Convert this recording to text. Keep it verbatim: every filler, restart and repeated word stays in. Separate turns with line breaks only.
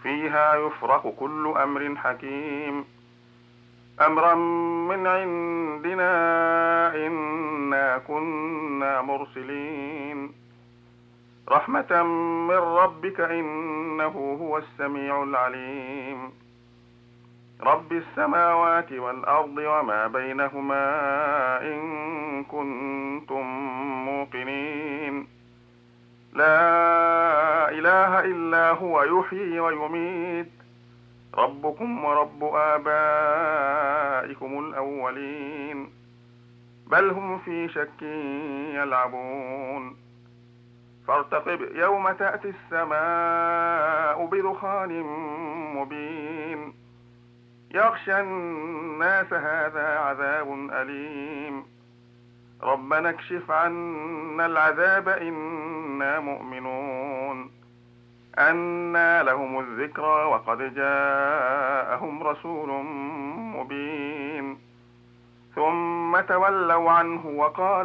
فيها يفرق كل أمر حكيم أمرا من عندنا إنا كنا مرسلين رحمة من ربك إنه هو السميع العليم رب السماوات والأرض وما بينهما إن كنتم موقنين لا إله إلا هو يحيي ويميت ربكم ورب آبائكم الأولين بل هم في شك يلعبون فارتقب يوم تأتي السماء بدخان مبين يغشى الناس هذا عذاب أليم ربنا اكشف عنا العذاب إنا مؤمنون أنى لهم الذكرى وقد جاءهم رسول مبين ثم تولوا عنه وقالوا